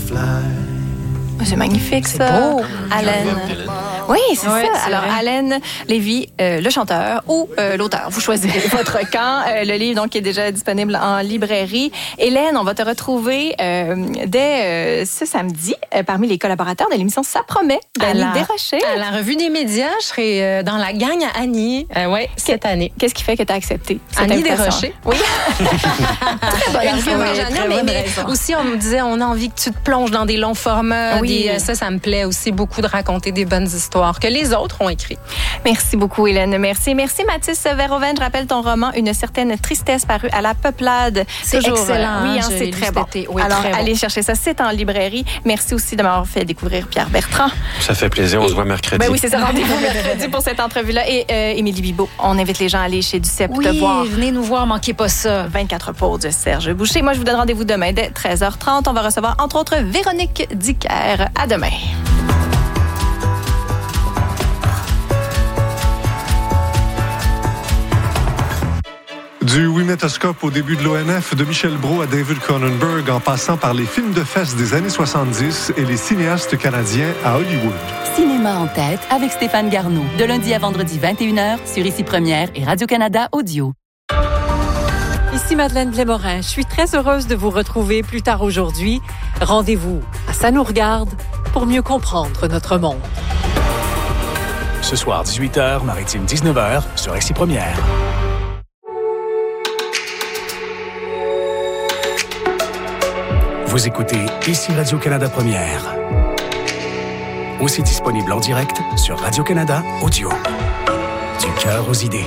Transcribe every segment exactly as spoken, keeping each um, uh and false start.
C'est magnifique, c'est ça. beau. Allen. Oui, c'est ouais, ça. c'est Alors, vrai. Allen Lévy, euh, le chanteur ou euh, l'auteur. Vous choisirez votre camp. Euh, le livre, donc, est déjà disponible en librairie. Hélène, on va te retrouver euh, dès euh, ce samedi euh, parmi les collaborateurs de l'émission Ça promet d'Annie Desrochers. À la Revue des médias, je serai euh, dans la gang à Annie, euh, ouais, cette année. Qu'est-ce qui fait que tu as accepté cette Annie invitation? Desrochers. Oui. Très bonne Une fois par raison. année, Très mais, bonne mais raison. aussi, on me disait, on a envie que tu te plonges dans des longs formats. Oui. Des, ça, ça me plaît aussi beaucoup de raconter des bonnes histoires que les autres ont écrites. Merci beaucoup, Hélène. Merci. Merci, Mathis Verhoeven. Je rappelle ton roman Une certaine tristesse paru à la Peuplade. C'est Toujours, excellent. Oui, hein, je c'est l'ai très lu bon. cet été. Oui, Alors, très bon. allez chercher ça. C'est en librairie. Merci aussi de m'avoir fait découvrir Pierre Bertrand. Ça fait plaisir. On se voit mercredi. Ben oui, c'est ça. Rendez-vous mercredi pour cette entrevue-là. Et euh, Émilie Bibeau, on invite les gens à aller chez Duceppe Oui, te voir. venez nous voir, manquez pas ça. vingt-quatre pour de Serge Boucher. Moi, je vous donne rendez-vous demain dès treize heures trente. On va recevoir, entre autres, Véronique Dicker. À demain. Du Wimetoscope au début de l'O N F, de Michel Brault à David Cronenberg, en passant par les films de fesses des années soixante-dix et les cinéastes canadiens à Hollywood. Cinéma en tête avec Stéphane Garneau. De lundi à vendredi vingt et une heures sur Ici Première et Radio-Canada Audio. Ici Madeleine Blais-Morin. Je suis très heureuse de vous retrouver plus tard aujourd'hui. Rendez-vous à Ça nous regarde pour mieux comprendre notre monde. Ce soir, dix-huit heures, Maritime dix-neuf heures, sur Ici Première. Vous écoutez Ici Radio-Canada Première. Aussi disponible en direct sur Radio-Canada Audio. Du cœur aux idées.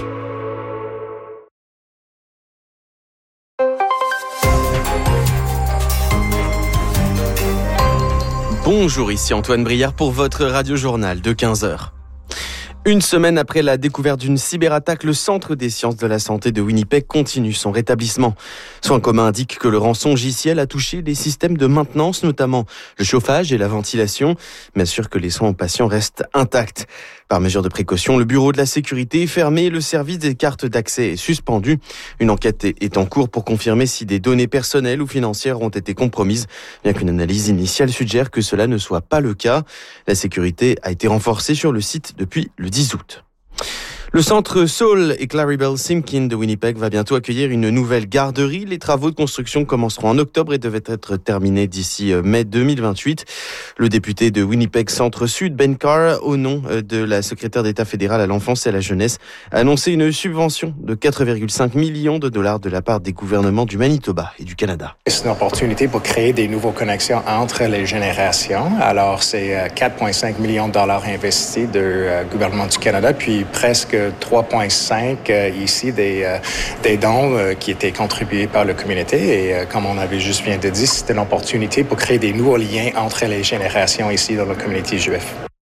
Bonjour, ici Antoine Briard pour votre radio-journal de quinze heures. Une semaine après la découverte d'une cyberattaque, le Centre des sciences de la santé de Winnipeg continue son rétablissement. Soins communs indique que le rançongiciel a touché les systèmes de maintenance, notamment le chauffage et la ventilation, mais assure que les soins aux patients restent intacts. Par mesure de précaution, le bureau de la sécurité est fermé et le service des cartes d'accès est suspendu. Une enquête est en cours pour confirmer si des données personnelles ou financières ont été compromises, bien qu'une analyse initiale suggère que cela ne soit pas le cas. La sécurité a été renforcée sur le site depuis le dix août. Le centre Saul et Claribel Simkin de Winnipeg va bientôt accueillir une nouvelle garderie. Les travaux de construction commenceront en octobre et devaient être terminés d'ici mai deux mille vingt-huit. Le député de Winnipeg Centre-Sud, Ben Carr, au nom de la secrétaire d'État fédérale à l'enfance et à la jeunesse, a annoncé une subvention de quatre virgule cinq millions de dollars de la part des gouvernements du Manitoba et du Canada. C'est une opportunité pour créer des nouvelles connexions entre les générations. Alors, c'est quatre virgule cinq millions de dollars investis du euh, gouvernement du Canada, puis presque trois virgule cinq euh, ici des, euh, des dons euh, qui étaient contribués par la communauté. Et euh, comme on avait juste bien de dire, c'était une opportunité pour créer des nouveaux liens entre les générations ici dans la communauté juive.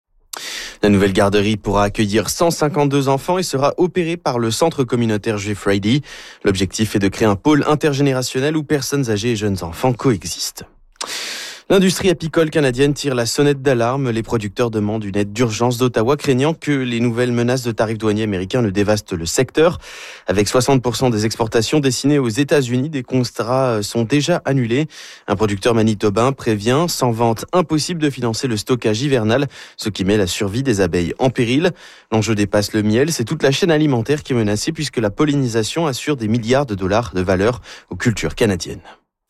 La nouvelle garderie pourra accueillir cent cinquante-deux enfants et sera opérée par le centre communautaire juif Rady. L'objectif est de créer un pôle intergénérationnel où personnes âgées et jeunes enfants coexistent. L'industrie apicole canadienne tire la sonnette d'alarme. Les producteurs demandent une aide d'urgence d'Ottawa, craignant que les nouvelles menaces de tarifs douaniers américains ne dévastent le secteur. Avec soixante pour cent des exportations destinées aux États-Unis, des contrats sont déjà annulés. Un producteur manitobain prévient, sans vente, impossible de financer le stockage hivernal, ce qui met la survie des abeilles en péril. L'enjeu dépasse le miel, c'est toute la chaîne alimentaire qui est menacée puisque la pollinisation assure des milliards de dollars de valeur aux cultures canadiennes.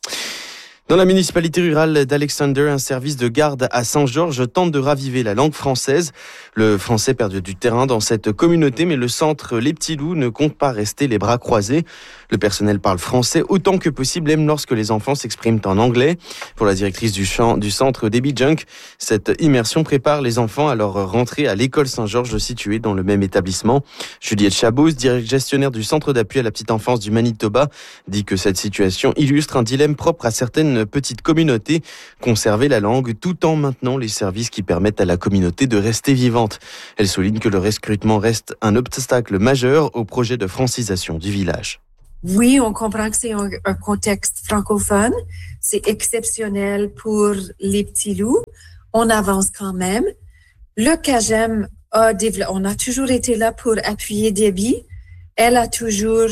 Dans la municipalité rurale d'Alexander, un service de garde à Saint-Georges tente de raviver la langue française. Le français perd du terrain dans cette communauté, mais le centre Les Petits Loups ne compte pas rester les bras croisés. Le personnel parle français autant que possible, même lorsque les enfants s'expriment en anglais. Pour la directrice du, champ, du centre Debbie Junk, cette immersion prépare les enfants à leur rentrée à l'école Saint-Georges située dans le même établissement. Juliette Chabot, gestionnaire du centre d'appui à la petite enfance du Manitoba, dit que cette situation illustre un dilemme propre à certaines petites communautés, conserver la langue tout en maintenant les services qui permettent à la communauté de rester vivante. Elle souligne que le recrutement reste un obstacle majeur au projet de francisation du village. Oui, on comprend que c'est un, un contexte francophone. C'est exceptionnel pour les petits loups. On avance quand même. Le C A G E M a développé, on a toujours été là pour appuyer Debbie. Elle a toujours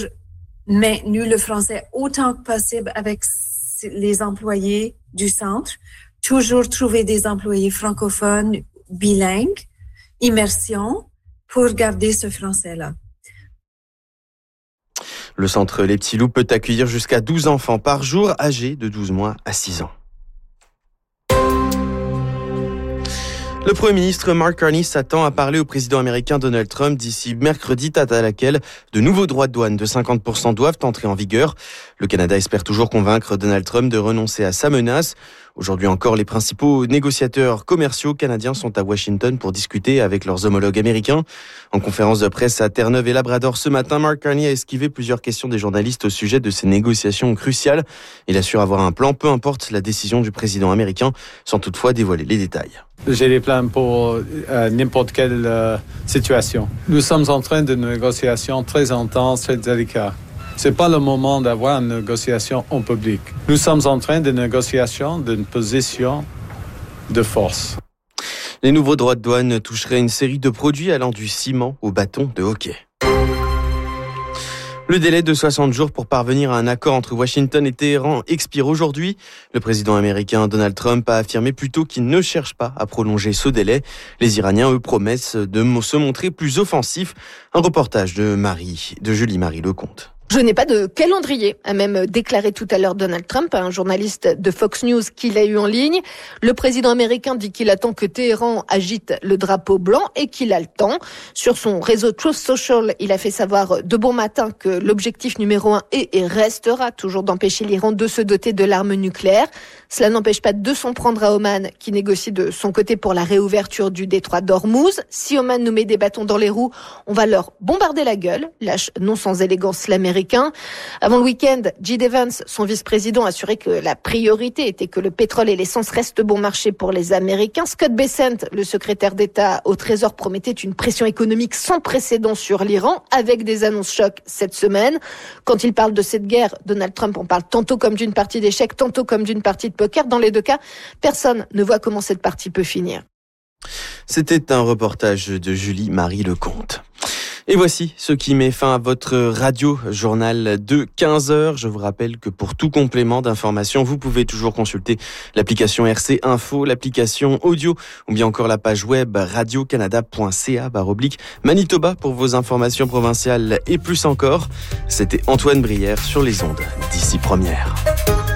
maintenu le français autant que possible avec les employés du centre. toujours trouver des employés francophones bilingues, immersion, pour garder ce français-là. Le centre Les Petits Loups peut accueillir jusqu'à douze enfants par jour âgés de douze mois à six ans. Le Premier ministre Mark Carney s'attend à parler au président américain Donald Trump d'ici mercredi, date à laquelle de nouveaux droits de douane de cinquante pour cent doivent entrer en vigueur. Le Canada espère toujours convaincre Donald Trump de renoncer à sa menace. Aujourd'hui encore, les principaux négociateurs commerciaux canadiens sont à Washington pour discuter avec leurs homologues américains. En conférence de presse à Terre-Neuve et Labrador ce matin, Mark Carney a esquivé plusieurs questions des journalistes au sujet de ces négociations cruciales. Il assure avoir un plan, peu importe la décision du président américain, sans toutefois dévoiler les détails. J'ai des plans pour euh, n'importe quelle euh, situation. Nous sommes en train de négociations très intenses, très délicates. Ce n'est pas le moment d'avoir une négociation en public. Nous sommes en train de négociation d'une position de force. Les nouveaux droits de douane toucheraient une série de produits allant du ciment au bâton de hockey. Le délai de soixante jours pour parvenir à un accord entre Washington et Téhéran expire aujourd'hui. Le président américain Donald Trump a affirmé plus tôt qu'il ne cherche pas à prolonger ce délai. Les Iraniens, eux, promettent de se montrer plus offensifs. Un reportage de Marie, de Julie-Marie Lecomte. Je n'ai pas de calendrier, a même déclaré tout à l'heure Donald Trump, un journaliste de Fox News qui l'a eu en ligne. Le président américain dit qu'il attend que Téhéran agite le drapeau blanc et qu'il a le temps. Sur son réseau Truth Social, il a fait savoir de bon matin que l'objectif numéro un est et restera toujours d'empêcher l'Iran de se doter de l'arme nucléaire. Cela n'empêche pas de s'en prendre à Oman, qui négocie de son côté pour la réouverture du détroit d'Ormuz. Si Oman nous met des bâtons dans les roues, on va leur bombarder la gueule, lâche non sans élégance l'Américain. Avant le week-end, J D Vance, son vice-président, a assuré que la priorité était que le pétrole et l'essence restent bon marché pour les Américains. Scott Bessent, le secrétaire d'État au Trésor, promettait une pression économique sans précédent sur l'Iran, avec des annonces chocs cette semaine. Quand il parle de cette guerre, Donald Trump en parle tantôt comme d'une partie d'échecs, tantôt comme d'une partie de poker. Dans les deux cas, personne ne voit comment cette partie peut finir. C'était un reportage de Julie-Marie Lecomte. Et voici ce qui met fin à votre radio-journal de quinze heures. Je vous rappelle que pour tout complément d'information, vous pouvez toujours consulter l'application R C Info, l'application audio ou bien encore la page web radio canada point c a barre oblique Manitoba pour vos informations provinciales et plus encore. C'était Antoine Brière sur les ondes d'ici première.